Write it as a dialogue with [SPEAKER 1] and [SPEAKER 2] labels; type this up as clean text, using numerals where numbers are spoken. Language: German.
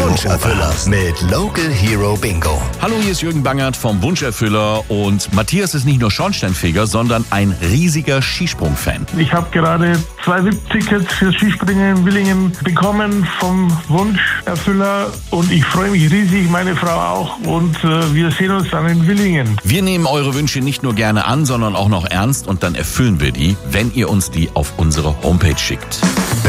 [SPEAKER 1] Wunscherfüller mit Local Hero Bingo.
[SPEAKER 2] Hallo, hier ist Jürgen Bangert vom Wunscherfüller und Matthias ist nicht nur Schornsteinfeger, sondern ein riesiger Skisprung-Fan.
[SPEAKER 3] Ich habe gerade 2 VIP-Tickets für Skispringen in Willingen bekommen vom Wunscherfüller und ich freue mich riesig, meine Frau auch, und wir sehen uns dann in Willingen.
[SPEAKER 2] Wir nehmen eure Wünsche nicht nur gerne an, sondern auch noch ernst und dann erfüllen wir die, wenn ihr uns die auf unsere Homepage schickt.